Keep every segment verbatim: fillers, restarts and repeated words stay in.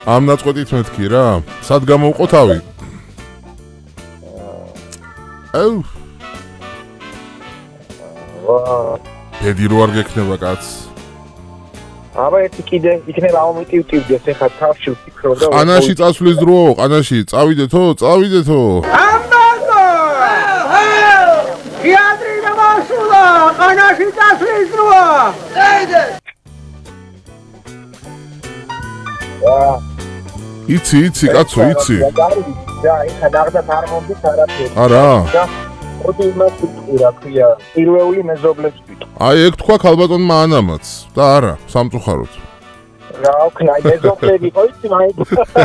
ამ ნაწყვეტით მეთქი რა. სად გამოვყო თავი? აუ. ვა. ედი რო არ გექნება კაც. აბა ერთი კიდე იქნება აუმიტივტივდეს ეხა თავში ვფიქრობ და ყანაში წასვლის დროა, ყანაში წავიდეთო, წავიდეთო. ამბატო! თეატრი დამასულა, ყანაში წასვლის დროა. დაიდე. ვა. იცი, იცი, კაცო, იცი. და ეხა დაღდა თარმომდის არაფერი. არა. ოდი იმას ვიტყვი რა ქვია, პირველი მეზობლებს ვიტყვი. აი ეგ თქვა ქალბატონმა ანამაც და არა, სამწუხაროდ. რა ვქნა, მეზობლები ხო იცი მაინც.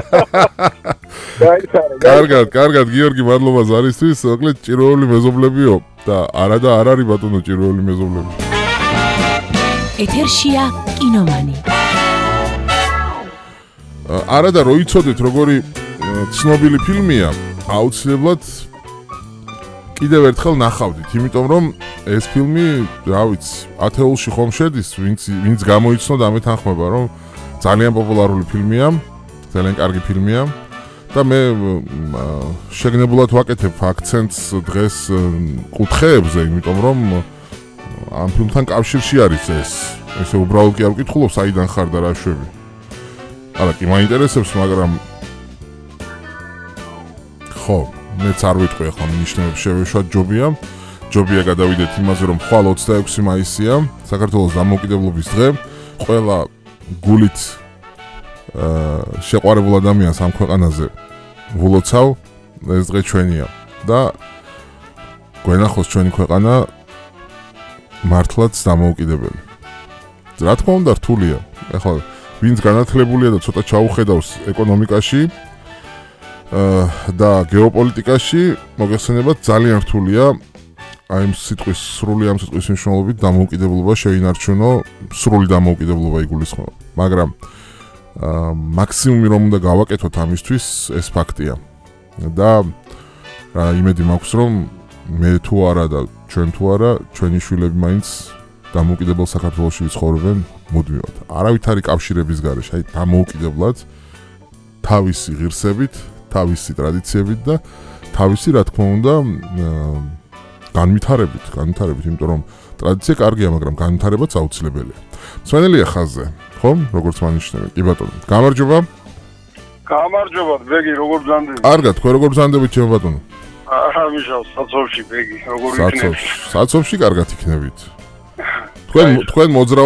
კარგად, კარგად, გიორგი, მადლობა ზარისთვის, მოკლედ ჭირვეული მეზობლებიო და არა და არ არის ბატონო ჭირვეული მეზობლები. ეთერშია კინომანი. არა და რო იცოდეთ როგორი ცნობილი ფილმია, აუცილებლად კიდევ ერთხელ ნახავდით, იმიტომ რომ ეს ფილმი, რა ვიცი, ათეულში ხომ შედის, ვინც ვინც გამოიცნო და მეთანხმება, რომ ძალიან პოპულარული ფილმია, ძალიან კარგი ფილმია და მე შეგნებულად ვაკეთებ აქცენტს დღეს კუთხეებზე, იმიტომ რომ ამ ფილმთან კავშირში არის ეს. ესე უბრალოდ კი არ ვკითხულობ, საიდან ხარ და რა შვები. არა, კი მაინტერესებს, მაგრამ ხო, მეც არ ვიტყვი ახლა ნიშნებს შევეშვათ ჯობია. ჯობია გადავიდეთ იმაზე, რომ ხვალ ოცდაექვსი მაისია, საქართველოს დამოუკიდებლობის დღე. ყველა გულით აა შეყვარებულ ადამიანს ამ ქვეყანაზე ვლოცავ, ეს დღე ჩვენია და გვენახოს ჩვენი ქვეყანა მართლაც დამოუკიდებელი. რა თქმა უნდა, რთულია. ახლა ვინც განათლებულია და ცოტა ჩაუხედავს ეკონომიკაში და გეოპოლიტიკაში, მოგეხსენებათ, ძალიან რთულია აი ამ სიტყვის სრული ამ სიტყვის მნიშვნელობით დამოუკიდებლობა შეინარჩუნო, სრული დამოუკიდებლობა იგულისხმება. მაგრამ მაქსიმუმი რომ უნდა გავაკეთოთ ამისთვის, ეს ფაქტია. და რა იმედი მაქვს, რომ მე თუ არა და ჩვენ თუ არა, ჩვენი შვილები მაინც დამოუკიდებელ საქართველოში ვიცხოვრებენ მუდმივად. არავითარი კავშირების გარეშე, აი დამოუკიდებლად თავისი ღირსებით, თავისი ტრადიციებით და თავისი, რა თქმა უნდა, განვითარებით, განვითარებით, იმიტომ რომ ტრადიცია კარგია, მაგრამ განვითარებაც აუცილებელია. მსვენელია ხაზზე, ხო? როგორც მანიშნები. კი ბატონო, გამარჯობა. გამარჯობა, ბეგი, როგორ ბრძანდებით? კარგად, თქვენ როგორ ბრძანდებით, ჩემო ბატონო? არა, მიშავს, საცოვში, ბეგი, როგორ იქნებით? საცოვში, საცოვში კარგად იქნებით. თქვენ თქვენ მოძრაობ